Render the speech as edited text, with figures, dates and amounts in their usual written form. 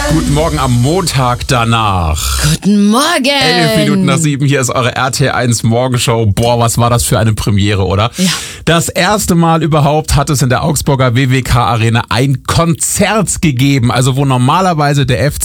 Guten Morgen am Montag danach. Guten Morgen. 7:11, hier ist eure RT1 Morgenshow. Boah, was war das für eine Premiere, oder? Ja. Das erste Mal überhaupt hat es in der Augsburger WWK Arena ein Konzert gegeben. Also wo normalerweise der FC